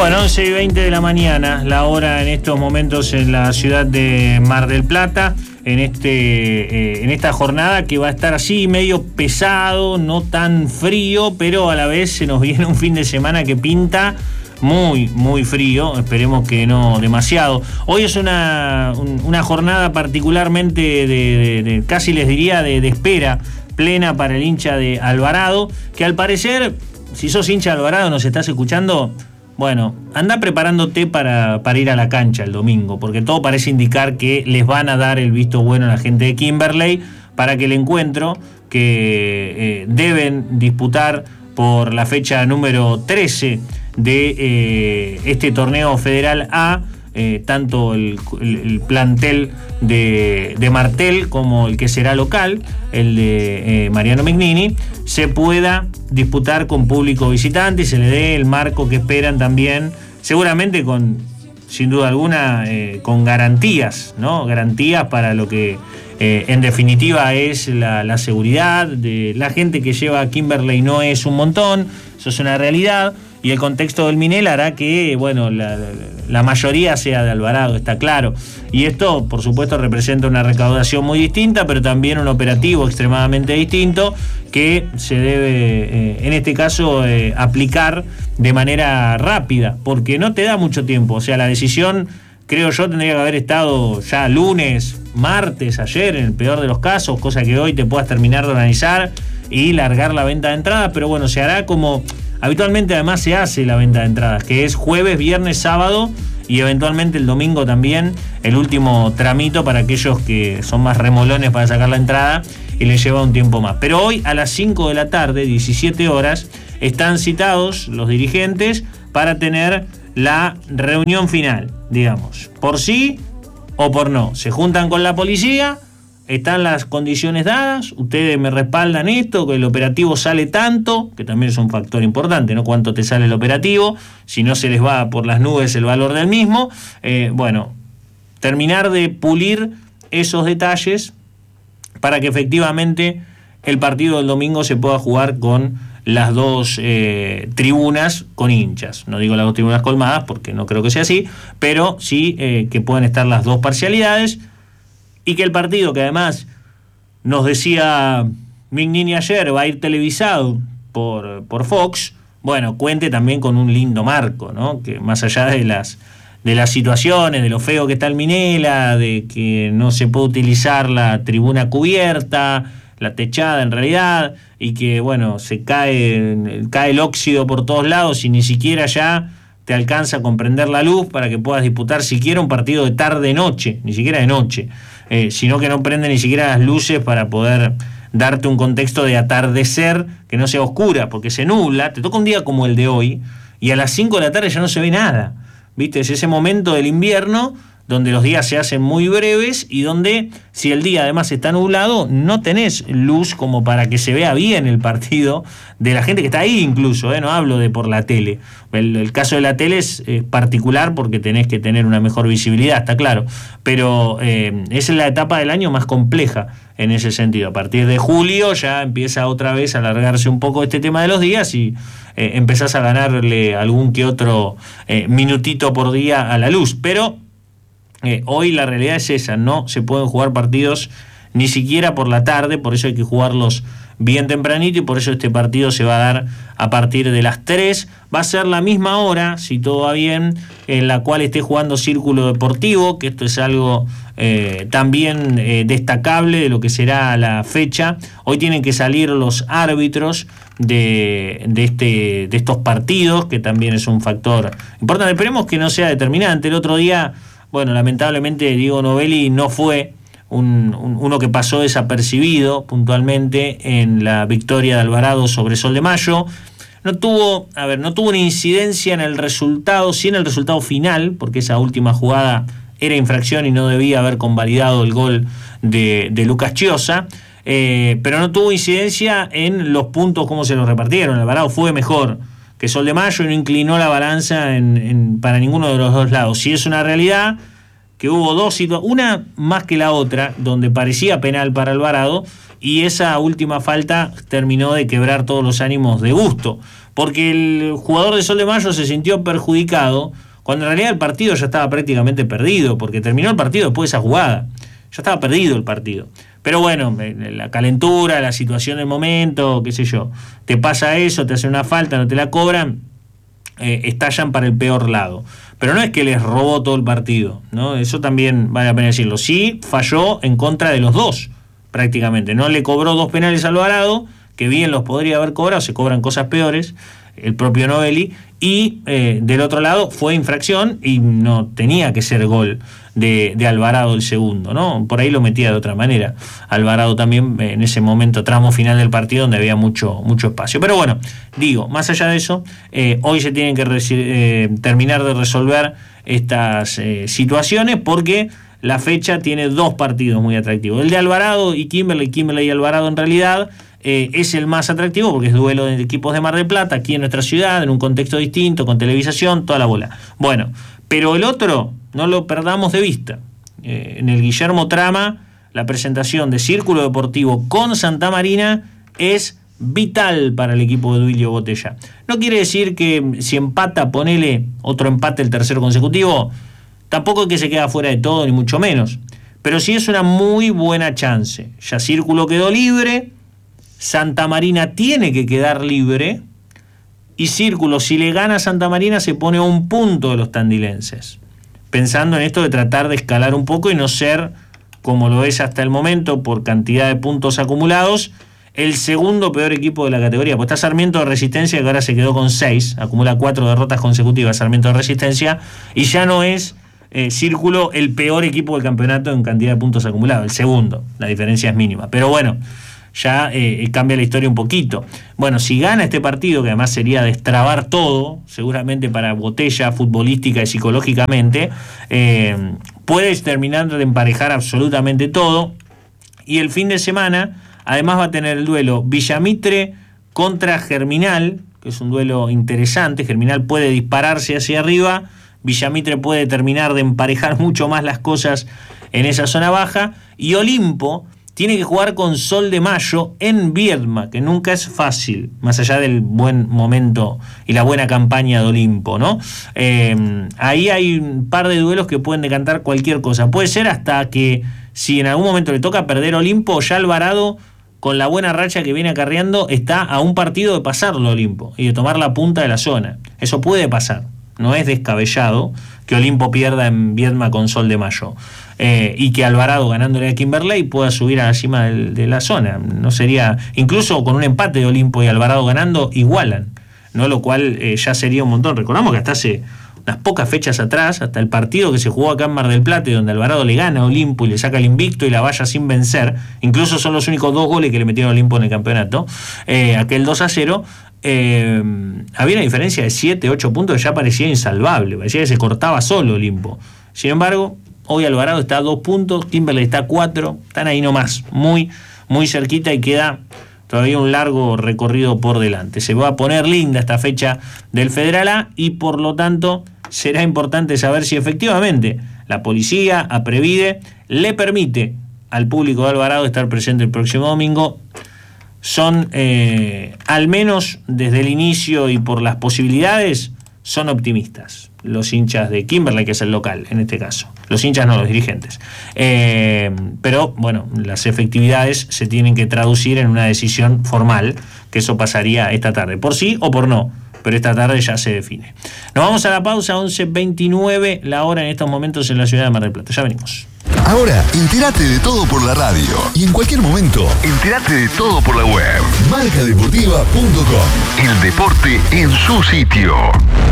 Bueno, 11:20 de la mañana, la hora en estos momentos en la ciudad de Mar del Plata, en esta jornada que va a estar así medio pesado, no tan frío, pero a la vez se nos viene un fin de semana que pinta muy, muy frío, esperemos que no demasiado. Hoy es una jornada particularmente de casi les diría de espera plena para el hincha de Alvarado, que al parecer, si sos hincha de Alvarado, nos estás escuchando, bueno, anda preparándote para ir a la cancha el domingo, porque todo parece indicar que les van a dar el visto bueno a la gente de Kimberley para que el encuentro que deben disputar por la fecha número 13 de este torneo Federal A, tanto el plantel de Martel como el que será local, el de Mariano Mignini, se pueda disputar con público visitante y se le dé el marco que esperan también, seguramente sin duda alguna, con garantías, ¿no? Garantías para lo que en definitiva es la seguridad de la gente que lleva a Kimberley. No es un montón, eso es una realidad. Y el contexto del Minel hará que, bueno, la mayoría sea de Alvarado, está claro. Y esto, por supuesto, representa una recaudación muy distinta, pero también un operativo extremadamente distinto que se debe, en este caso, aplicar de manera rápida, porque no te da mucho tiempo. O sea, la decisión, creo yo, tendría que haber estado ya lunes, martes, ayer, en el peor de los casos, cosa que hoy te puedas terminar de organizar y largar la venta de entradas, pero bueno, se hará como habitualmente además se hace la venta de entradas, que es jueves, viernes, sábado y eventualmente el domingo también, el último tramito para aquellos que son más remolones para sacar la entrada y les lleva un tiempo más. Pero hoy a las 5 de la tarde, 17 horas, están citados los dirigentes para tener la reunión final, digamos, por sí o por no. Se juntan con la policía, están las condiciones dadas, ustedes me respaldan esto, que el operativo sale tanto, que también es un factor importante, ¿no? Cuánto te sale el operativo, si no se les va por las nubes el valor del mismo. Bueno, terminar de pulir esos detalles para que efectivamente el partido del domingo se pueda jugar con las dos tribunas con hinchas. No digo las dos tribunas colmadas porque no creo que sea así, pero sí que puedan estar las dos parcialidades. Y que el partido, que además nos decía Mignini ayer, va a ir televisado por Fox, bueno, cuente también con un lindo marco, ¿no? Que más allá de las situaciones, de lo feo que está el Minela, de que no se puede utilizar la tribuna cubierta, la techada en realidad, y que, bueno, se cae el óxido por todos lados y ni siquiera ya te alcanza a comprender la luz para que puedas disputar siquiera un partido de tarde-noche, ni siquiera de noche. Sino que no prende ni siquiera las luces para poder darte un contexto de atardecer que no sea oscura, porque se nubla, te toca un día como el de hoy, y a las 5 de la tarde ya no se ve nada, ¿viste? Es ese momento del invierno donde los días se hacen muy breves y donde, si el día además está nublado, no tenés luz como para que se vea bien el partido de la gente que está ahí incluso, no hablo de por la tele. El caso de la tele es particular porque tenés que tener una mejor visibilidad, está claro, pero es la etapa del año más compleja en ese sentido. A partir de julio ya empieza otra vez a alargarse un poco este tema de los días y empezás a ganarle algún que otro minutito por día a la luz, pero hoy la realidad es esa, no se pueden jugar partidos ni siquiera por la tarde, por eso hay que jugarlos bien tempranito y por eso este partido se va a dar a partir de las 3. Va a ser la misma hora, si todo va bien, en la cual esté jugando Círculo Deportivo, que esto es algo también destacable de lo que será la fecha. Hoy tienen que salir los árbitros de estos partidos, que también es un factor importante. Esperemos que no sea determinante. El otro día, bueno, lamentablemente Diego Novelli no fue uno que pasó desapercibido puntualmente en la victoria de Alvarado sobre Sol de Mayo. No tuvo una incidencia en el resultado, sí en el resultado final, porque esa última jugada era infracción y no debía haber convalidado el gol de Lucas Chiosa, pero no tuvo incidencia en los puntos, cómo se los repartieron. Alvarado fue mejor que Sol de Mayo y no inclinó la balanza para ninguno de los dos lados. Sí es una realidad que hubo dos situaciones, una más que la otra, donde parecía penal para Alvarado, y esa última falta terminó de quebrar todos los ánimos de Gusto, porque el jugador de Sol de Mayo se sintió perjudicado, cuando en realidad el partido ya estaba prácticamente perdido, porque terminó el partido después de esa jugada, ya estaba perdido el partido. Pero bueno, la calentura, la situación del momento, qué sé yo, te pasa eso, te hacen una falta, no te la cobran, estallan para el peor lado. Pero no es que les robó todo el partido, ¿no? Eso también vale la pena decirlo. Sí, falló en contra de los dos, prácticamente. No le cobró dos penales a Alvarado, que bien los podría haber cobrado, se cobran cosas peores, el propio Novelli, y del otro lado fue infracción y no tenía que ser gol de Alvarado el segundo, ¿no? Por ahí lo metía de otra manera Alvarado también en ese momento, tramo final del partido donde había mucho espacio. Pero bueno, digo, más allá de eso, hoy se tienen que terminar de resolver estas situaciones, porque la fecha tiene dos partidos muy atractivos. El de Alvarado y Kimberley y Alvarado en realidad es el más atractivo, porque es duelo de equipos de Mar del Plata, aquí en nuestra ciudad, en un contexto distinto, con televisación, toda la bola. Bueno, pero el otro no lo perdamos de vista. En el Guillermo Trama, la presentación de Círculo Deportivo con Santa Marina es vital para el equipo de Duilio Botella. No quiere decir que si empata, ponele otro empate el tercero consecutivo, tampoco es que se queda fuera de todo, ni mucho menos. Pero sí es una muy buena chance. Ya Círculo quedó libre, Santa Marina tiene que quedar libre, y Círculo, si le gana a Santa Marina, se pone a un punto de los tandilenses. Pensando en esto de tratar de escalar un poco y no ser, como lo es hasta el momento, por cantidad de puntos acumulados, el segundo peor equipo de la categoría. Pues está Sarmiento de Resistencia, que ahora se quedó con 6, acumula 4 derrotas consecutivas Sarmiento de Resistencia, y ya no es Círculo el peor equipo del campeonato en cantidad de puntos acumulados, el segundo, la diferencia es mínima. Pero bueno, ya cambia la historia un poquito. Bueno, si gana este partido, que además sería destrabar todo, seguramente para Botella futbolística y psicológicamente, puedes terminar de emparejar absolutamente todo. Y el fin de semana además va a tener el duelo Villamitre contra Germinal, que es un duelo interesante. Germinal puede dispararse hacia arriba, Villamitre puede terminar de emparejar mucho más las cosas en esa zona baja, y Olimpo tiene que jugar con Sol de Mayo en Viedma, que nunca es fácil, más allá del buen momento y la buena campaña de Olimpo, ¿no? Ahí hay un par de duelos que pueden decantar cualquier cosa. Puede ser hasta que, si en algún momento le toca perder Olimpo, ya Alvarado, con la buena racha que viene acarreando, está a un partido de pasarlo Olimpo y de tomar la punta de la zona. Eso puede pasar. No es descabellado que Olimpo pierda en Viedma con Sol de Mayo, y que Alvarado, ganándole a Kimberley, pueda subir a la cima de la zona. No sería, incluso con un empate de Olimpo y Alvarado ganando, igualan, ¿no? Lo cual ya sería un montón. Recordamos que hasta hace unas pocas fechas atrás, hasta el partido que se jugó acá en Mar del Plata, y donde Alvarado le gana a Olimpo y le saca el invicto y la valla sin vencer, incluso son los únicos 2 goles que le metieron a Olimpo en el campeonato, aquel 2-0, había una diferencia de 7-8 puntos que ya parecía insalvable, parecía que se cortaba solo Olimpo. Sin embargo, hoy Alvarado está a 2 puntos, Kimberley está a 4, están ahí nomás, muy, muy cerquita, y queda todavía un largo recorrido por delante. Se va a poner linda esta fecha del Federal A, y por lo tanto será importante saber si efectivamente la policía, Aprevide, le permite al público de Alvarado estar presente el próximo domingo. Son, al menos desde el inicio y por las posibilidades, son optimistas los hinchas de Kimberley, que es el local en este caso. Los hinchas no, los dirigentes. Pero bueno, las efectividades se tienen que traducir en una decisión formal, que eso pasaría esta tarde, por sí o por no, pero esta tarde ya se define. Nos vamos a la pausa, 11:29 la hora en estos momentos en la ciudad de Mar del Plata. Ya venimos. Ahora, entérate de todo por la radio. Y en cualquier momento, entérate de todo por la web. Marcadeportiva.com. El deporte en su sitio.